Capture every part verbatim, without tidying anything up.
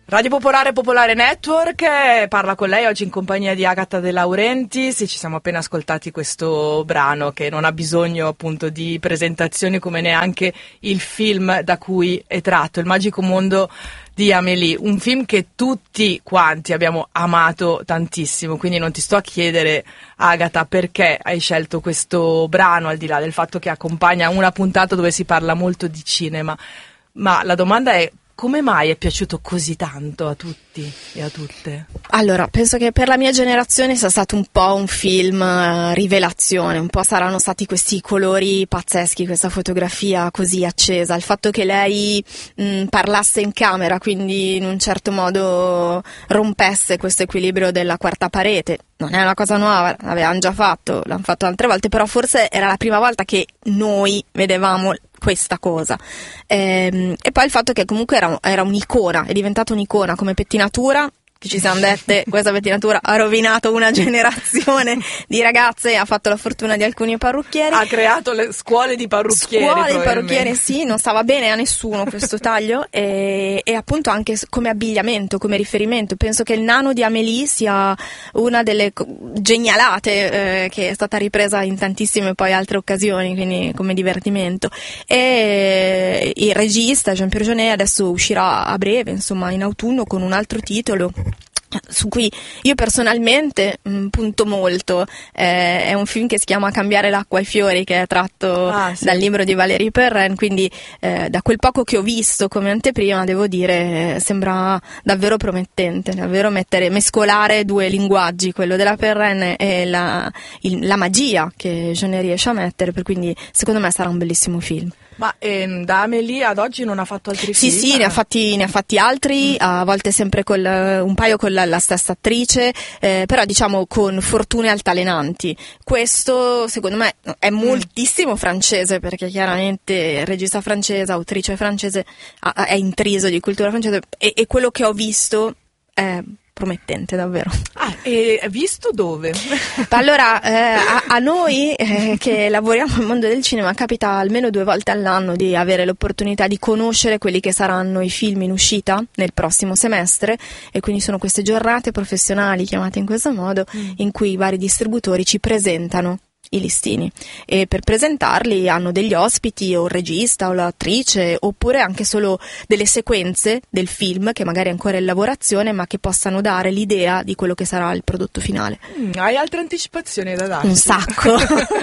Radio Popolare Popolare Network, eh, parla con lei oggi in compagnia di Agata De Laurentiis. Ci siamo appena ascoltati questo brano che non ha bisogno appunto di presentazioni, come neanche il film da cui è tratto, Il magico mondo di Amélie, un film che tutti quanti abbiamo amato tantissimo, quindi non ti sto a chiedere, Agata, perché hai scelto questo brano, al di là del fatto che accompagna una puntata dove si parla molto di cinema, ma la domanda è: come mai è piaciuto così tanto a tutti e a tutte? Allora, penso che per la mia generazione sia stato un po' un film uh, rivelazione, un po' saranno stati questi colori pazzeschi, questa fotografia così accesa, il fatto che lei mh, parlasse in camera, quindi in un certo modo rompesse questo equilibrio della quarta parete. Non è una cosa nuova, l'avevano già fatto, l'hanno fatto altre volte, però forse era la prima volta che noi vedevamo questa cosa. E, e poi il fatto che comunque era, era un'icona, è diventata un'icona come pettinatura, che ci siamo dette, questa pettinatura ha rovinato una generazione di ragazze, ha fatto la fortuna di alcuni parrucchieri, ha creato le scuole di parrucchieri, scuole di parrucchieri, sì, non stava bene a nessuno questo taglio, e, e appunto anche come abbigliamento, come riferimento. Penso che il nano di Amélie sia una delle genialate eh, che è stata ripresa in tantissime poi altre occasioni, quindi come divertimento. E il regista Jean Pierre Jeunet adesso uscirà a breve, insomma in autunno, con un altro titolo su cui io personalmente mh, punto molto. Eh, è un film che si chiama Cambiare l'acqua ai fiori, che è tratto ah, sì. dal libro di Valérie Perrin, quindi eh, da quel poco che ho visto come anteprima, devo dire, eh, sembra davvero promettente, davvero mettere, mescolare due linguaggi, quello della Perrin e la, il, la magia che Jeunet riesce a mettere, per quindi secondo me sarà un bellissimo film. Ma ehm, da Amélie ad oggi non ha fatto altri sì, film? Sì, sì, ne ha fatti, ne ha fatti altri, mm. a volte sempre col, un paio con la, la stessa attrice, eh, però diciamo con fortune altalenanti. Questo secondo me è moltissimo mm. francese, perché chiaramente regista francese, autrice francese, ha, è intriso di cultura francese, e, e quello che ho visto è promettente davvero. Ah, e visto dove? Allora, eh, a, a noi eh, che lavoriamo nel mondo del cinema capita almeno due volte all'anno di avere l'opportunità di conoscere quelli che saranno i film in uscita nel prossimo semestre, e quindi sono queste giornate professionali, chiamate in questo modo, mm. in cui i vari distributori ci presentano i listini, e per presentarli hanno degli ospiti, o il regista o l'attrice, oppure anche solo delle sequenze del film che magari è ancora in lavorazione, ma che possano dare l'idea di quello che sarà il prodotto finale. Mm, hai altre anticipazioni da darci? Un sacco.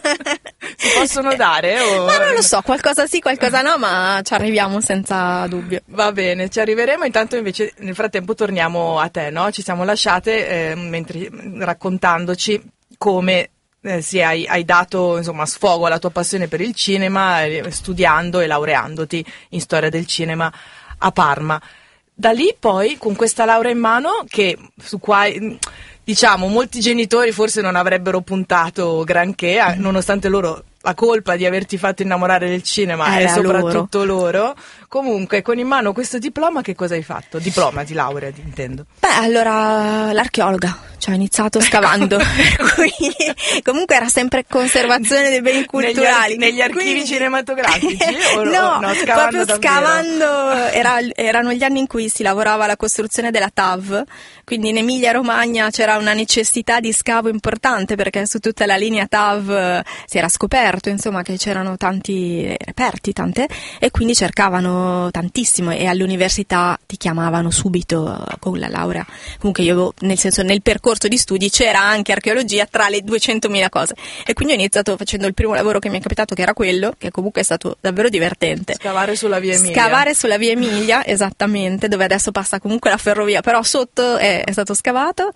Si possono dare? O... Ma non lo so, qualcosa sì, qualcosa no, ma ci arriviamo senza dubbio. Va bene, ci arriveremo. Intanto invece nel frattempo torniamo a te, no? Ci siamo lasciate eh, mentre raccontandoci come Eh, sì, hai, hai dato insomma sfogo alla tua passione per il cinema, eh, studiando e laureandoti in storia del cinema a Parma. Da lì poi, con questa laurea in mano, che su quale diciamo molti genitori forse non avrebbero puntato granché, mm. nonostante loro la colpa di averti fatto innamorare del cinema Era è soprattutto loro. loro. Comunque, con in mano questo diploma, che cosa hai fatto? Diploma di laurea, intendo. Beh, allora, l'archeologa, cioè ho iniziato scavando, per cui comunque era sempre conservazione dei beni culturali. Negli, ar- negli archivi quindi... cinematografici? O, no, o no, scavando proprio davvero. scavando, era, erano gli anni in cui si lavorava alla costruzione della T A V, quindi in Emilia Romagna c'era una necessità di scavo importante, perché su tutta la linea T A V si era scoperto, insomma, che c'erano tanti reperti, tante, e quindi cercavano tantissimo, e all'università ti chiamavano subito con la laurea. Comunque io, nel senso, nel percorso di studi c'era anche archeologia tra le duecentomila cose, e quindi ho iniziato facendo il primo lavoro che mi è capitato, che era quello, che comunque è stato davvero divertente. Scavare sulla via Emilia. Scavare sulla via Emilia, esattamente, dove adesso passa comunque la ferrovia, però sotto è, è stato scavato.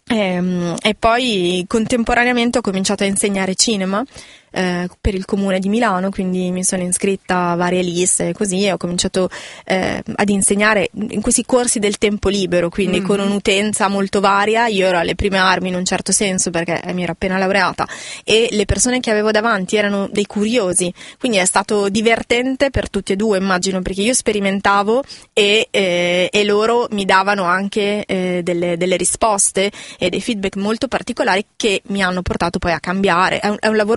E, e poi contemporaneamente ho cominciato a insegnare cinema eh, per il comune di Milano, quindi mi sono iscritta a varie liste e così, e ho cominciato eh, ad insegnare in questi corsi del tempo libero, quindi mm-hmm. con un'utenza molto varia. Io ero alle prime armi in un certo senso, perché mi ero appena laureata, e le persone che avevo davanti erano dei curiosi, quindi è stato divertente per tutti e due, immagino, perché io sperimentavo e, eh, e loro mi davano anche eh, delle, delle risposte e dei feedback molto particolari che mi hanno portato poi a cambiare. È un, è un lavoro che ho fatto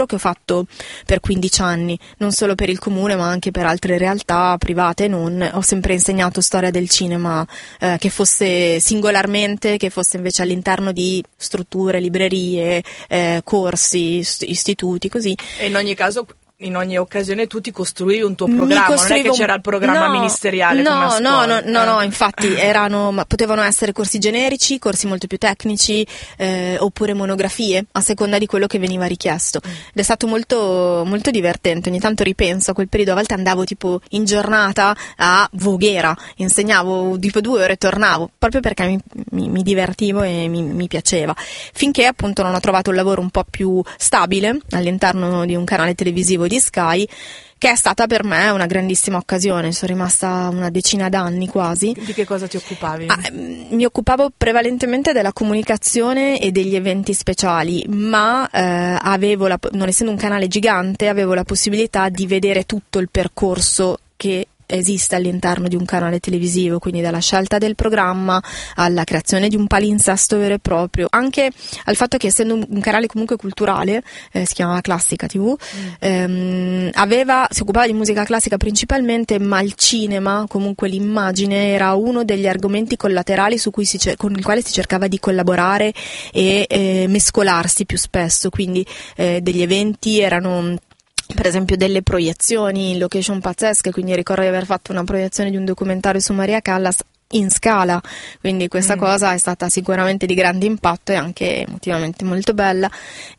fatto per quindici anni, non solo per il comune ma anche per altre realtà private e non. Ho sempre insegnato storia del cinema, eh, che fosse singolarmente, che fosse invece all'interno di strutture, librerie, eh, corsi, istituti, così. E in ogni caso, in ogni occasione tu ti costruivi un tuo programma, non è che c'era il programma no, ministeriale no, come a no, scuola. no, no, no, infatti erano, ma potevano essere corsi generici, corsi molto più tecnici, eh, oppure monografie, a seconda di quello che veniva richiesto. Ed è stato molto, molto divertente. Ogni tanto ripenso a quel periodo, a volte andavo tipo in giornata a Voghera, insegnavo tipo due ore e tornavo, proprio perché mi, mi, mi divertivo e mi, mi piaceva. Finché appunto non ho trovato un lavoro un po' più stabile all'interno di un canale televisivo di Sky, che è stata per me una grandissima occasione. Sono rimasta una decina d'anni quasi. Di che cosa ti occupavi? Ah, mi occupavo prevalentemente della comunicazione e degli eventi speciali, ma eh, avevo la, non essendo un canale gigante, avevo la possibilità di vedere tutto il percorso che esiste all'interno di un canale televisivo, quindi dalla scelta del programma alla creazione di un palinsesto vero e proprio, anche al fatto che essendo un canale comunque culturale, eh, si chiamava Classica tivù, mm. ehm, aveva, si occupava di musica classica principalmente, ma il cinema, comunque l'immagine, era uno degli argomenti collaterali su cui si, con il quale si cercava di collaborare e eh, mescolarsi più spesso, quindi eh, degli eventi erano per esempio delle proiezioni in location pazzesche, quindi ricordo di aver fatto una proiezione di un documentario su Maria Callas in Scala, quindi questa mm. cosa è stata sicuramente di grande impatto e anche emotivamente molto bella.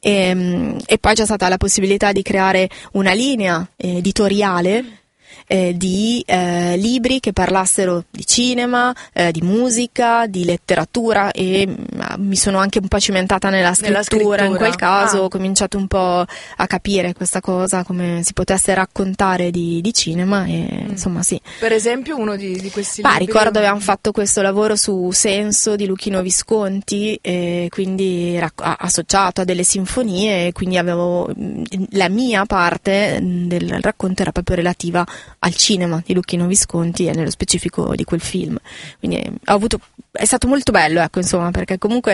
E, e poi c'è stata la possibilità di creare una linea editoriale Eh, di eh, libri che parlassero di cinema, eh, di musica, di letteratura, e mh, mi sono anche un po' cimentata nella scrittura, nella scrittura. In quel caso ah. ho cominciato un po' a capire questa cosa, come si potesse raccontare di, di cinema e mm. insomma sì. Per esempio uno di, di questi bah, libri? Ricordo avevamo fatto questo lavoro su Senso di Luchino Visconti, e quindi rac- associato a delle sinfonie, quindi avevo la mia parte del racconto era proprio relativa al cinema di Luchino Visconti e nello specifico di quel film, quindi ho avuto, è stato molto bello, ecco, insomma, perché comunque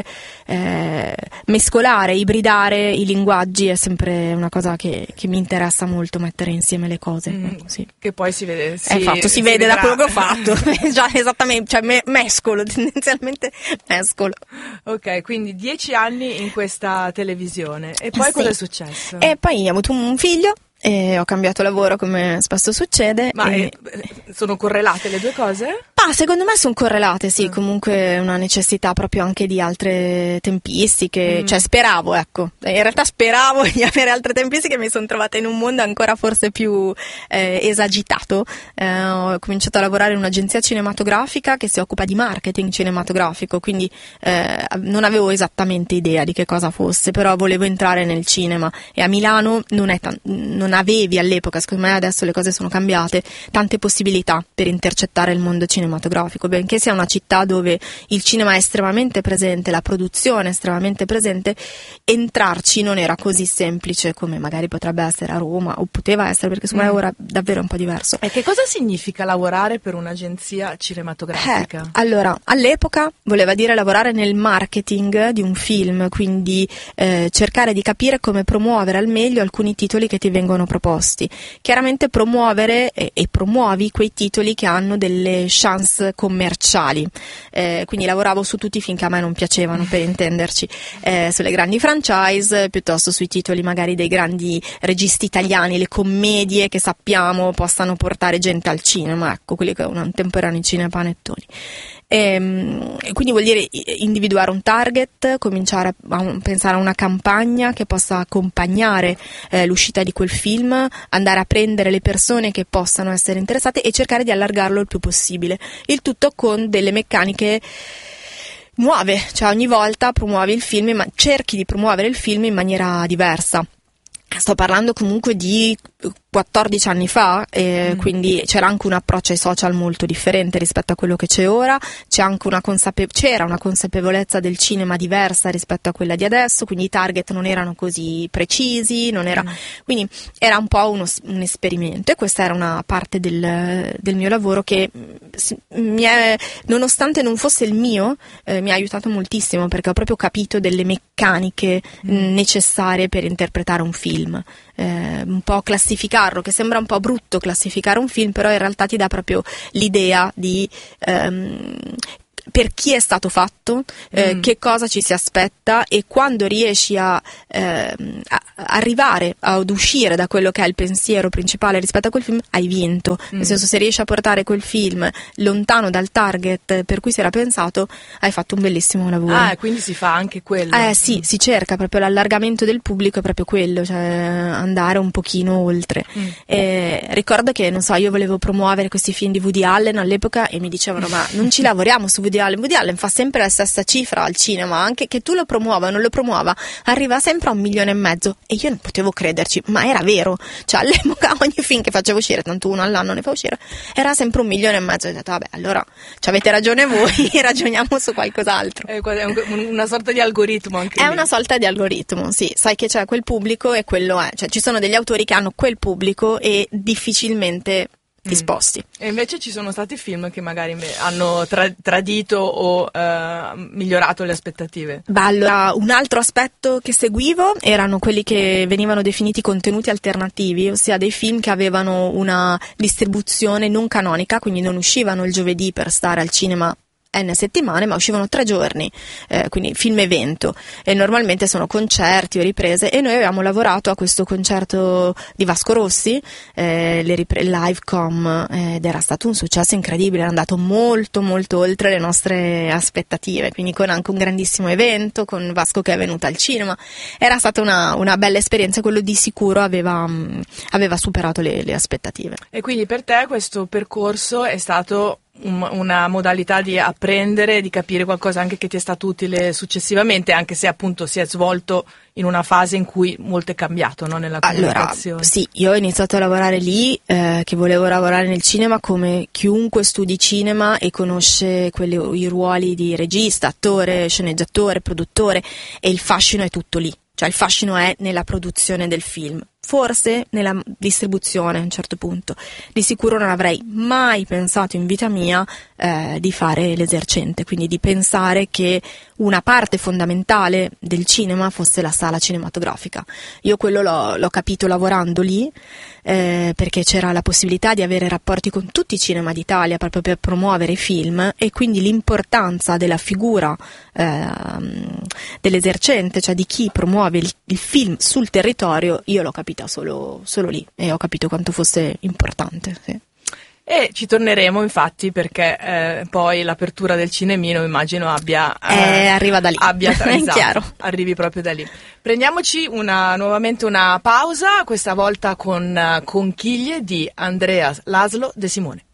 eh, mescolare, ibridare i linguaggi è sempre una cosa che, che mi interessa molto, mettere insieme le cose, mm, ecco, sì. Che poi si vede, si, eh, fatto, si, si vede vedrà. Da quello che ho fatto. Già, esattamente, cioè me, mescolo, tendenzialmente mescolo. Ok, quindi dieci anni in questa televisione e poi sì. cosa è successo? E poi ho avuto un figlio e ho cambiato lavoro, come spesso succede. Ma e... è, sono correlate le due cose? Ah, secondo me sono correlate, sì, comunque una necessità proprio anche di altre tempistiche, mm. cioè speravo, ecco, in realtà speravo di avere altre tempistiche, mi sono trovata in un mondo ancora forse più eh, esagitato. Eh, ho cominciato a lavorare in un'agenzia cinematografica che si occupa di marketing cinematografico, quindi eh, non avevo esattamente idea di che cosa fosse, però volevo entrare nel cinema, e a Milano non, è t- non avevi all'epoca, secondo me adesso le cose sono cambiate, tante possibilità per intercettare il mondo cinematografico. Benché sia una città dove il cinema è estremamente presente, la produzione è estremamente presente, entrarci non era così semplice come magari potrebbe essere a Roma, o poteva essere, perché secondo me mm. ora davvero è un po' diverso. E che cosa significa lavorare per un'agenzia cinematografica? Eh, allora, all'epoca voleva dire lavorare nel marketing di un film, quindi eh, cercare di capire come promuovere al meglio alcuni titoli che ti vengono proposti. Chiaramente promuovere e, e promuovi quei titoli che hanno delle chance commerciali, eh, quindi lavoravo su tutti finché a me non piacevano, per intenderci, eh, sulle grandi franchise piuttosto sui titoli magari dei grandi registi italiani, le commedie che sappiamo possano portare gente al cinema, ecco, quelli che un tempo erano i cinepanettoni. E, e quindi vuol dire individuare un target, cominciare a, a pensare a una campagna che possa accompagnare eh, l'uscita di quel film, andare a prendere le persone che possano essere interessate e cercare di allargarlo il più possibile, il tutto con delle meccaniche nuove, cioè ogni volta promuovi il film, ma cerchi di promuovere il film in maniera diversa. Sto parlando comunque di quattordici anni fa, eh, mm. quindi c'era anche un approccio ai social molto differente rispetto a quello che c'è ora, c'è anche una consape- c'era una consapevolezza del cinema diversa rispetto a quella di adesso, quindi i target non erano così precisi, non era, mm. quindi era un po' uno, un esperimento, e questa era una parte del, del mio lavoro che mi è, nonostante non fosse il mio, eh, mi ha aiutato moltissimo, perché ho proprio capito delle meccaniche mm. necessarie per interpretare un film. eh, un po' classificarlo, che sembra un po' brutto classificare un film, però in realtà ti dà proprio l'idea di ehm, per chi è stato fatto, eh, mm. che cosa ci si aspetta, e quando riesci a, ehm, a arrivare ad uscire da quello che è il pensiero principale rispetto a quel film, hai vinto. Mm. Nel senso, se riesci a portare quel film lontano dal target per cui si era pensato, hai fatto un bellissimo lavoro. Ah, quindi si fa anche quello. Eh sì, si cerca proprio l'allargamento del pubblico, è proprio quello, cioè andare un pochino oltre. Mm. E ricordo che, non so, io volevo promuovere questi film di Woody Allen all'epoca e mi dicevano: ma non ci lavoriamo su Woody Allen, Woody Allen fa sempre la stessa cifra al cinema, anche che tu lo promuova o non lo promuova arriva sempre a un milione e mezzo. E io non potevo crederci, ma era vero, cioè all'epoca ogni film che faceva uscire, tanto uno all'anno ne fa uscire, era sempre un milione e mezzo. E ho detto: vabbè, allora ci avete ragione voi, ragioniamo su qualcos'altro. È una sorta di algoritmo anche è lì. Una sorta di algoritmo, sì, sai che c'è quel pubblico e quello è, cioè ci sono degli autori che hanno quel pubblico e difficilmente ti sposti. E invece ci sono stati film che magari hanno tra- tradito o uh, migliorato le aspettative? Beh, allora, un altro aspetto che seguivo erano quelli che venivano definiti contenuti alternativi, ossia dei film che avevano una distribuzione non canonica, quindi non uscivano il giovedì per stare al cinema N settimane, ma uscivano tre giorni, eh, quindi film evento, e normalmente sono concerti o riprese, e noi avevamo lavorato a questo concerto di Vasco Rossi, eh, le ripre- Livecom, eh, ed era stato un successo incredibile, era andato molto molto oltre le nostre aspettative, quindi con anche un grandissimo evento, con Vasco che è venuto al cinema, era stata una, una bella esperienza, quello di sicuro aveva, mh, aveva superato le, le aspettative. E quindi per te questo percorso è stato una modalità di apprendere, di capire qualcosa anche che ti è stato utile successivamente, anche se appunto si è svolto in una fase in cui molto è cambiato, no, nella comunicazione. Allora, sì, io ho iniziato a lavorare lì, eh, che volevo lavorare nel cinema come chiunque studi cinema e conosce quelli, i ruoli di regista, attore, sceneggiatore, produttore, e il fascino è tutto lì, cioè il fascino è nella produzione del film. Forse nella distribuzione a un certo punto. Di sicuro non avrei mai pensato in vita mia eh, di fare l'esercente, quindi di pensare che una parte fondamentale del cinema fosse la sala cinematografica. Io quello l'ho, l'ho capito lavorando lì, eh, perché c'era la possibilità di avere rapporti con tutti i cinema d'Italia proprio per promuovere i film, e quindi l'importanza della figura eh, dell'esercente, cioè di chi promuove il, il film sul territorio, io l'ho capito Solo, solo lì, e ho capito quanto fosse importante, sì. E ci torneremo infatti, perché eh, poi l'apertura del cinemino immagino abbia eh, eh, arriva da lì, abbia, è esatto, chiaro, arrivi proprio da lì. Prendiamoci una, nuovamente una pausa, questa volta con Conchiglie di Andrea Laszlo De Simone.